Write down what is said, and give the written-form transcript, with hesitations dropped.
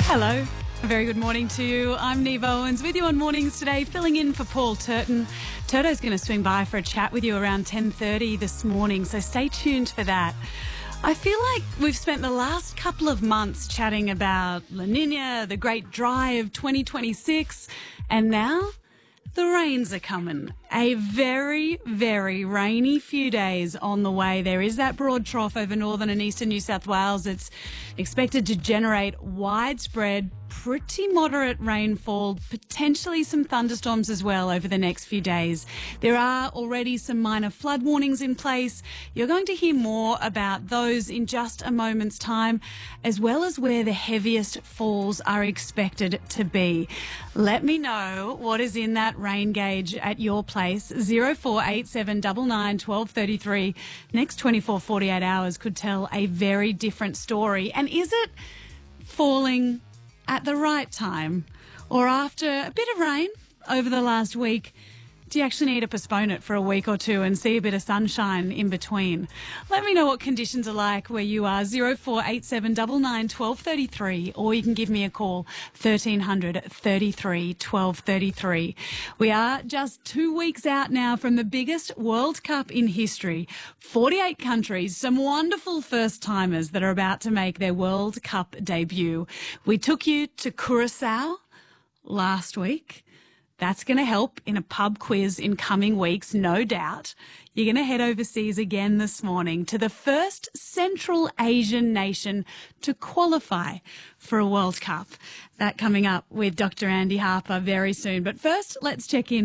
Hello. A very good morning to you. I'm Neve Owens with you on Mornings today, filling in for Paul Turton. Turto's going to swing by for a chat with you around 10:30 this morning, so stay tuned for that. I feel like we've spent the last couple of months chatting about La Nina, the great dry of 2026, and now the rains are coming. A very, very rainy few days on the way. There is that broad trough over northern and eastern New South Wales. It's expected to generate widespread, pretty moderate rainfall, potentially some thunderstorms as well over the next few days. There are already some minor flood warnings in place. You're going to hear more about those in just a moment's time, as well as where the heaviest falls are expected to be. Let me know what is in that rain gauge at your place. 0487 99 1233. Next 48 hours could tell a very different story. And is it falling at the right time, or after a bit of rain over the last week, do you actually need to postpone it for a week or two and see a bit of sunshine in between? Let me know what conditions are like where you are. 0487 99 1233, or you can give me a call 1300 33 1233. We are just 2 weeks out now from the biggest World Cup in history. 48 countries, some wonderful first-timers that are about to make their World Cup debut. We took you to Curacao last week. That's going to help in a pub quiz in coming weeks, no doubt. You're going to head overseas again this morning to the first Central Asian nation to qualify for a World Cup. That coming up with Dr. Andy Harper very soon. But first, let's check in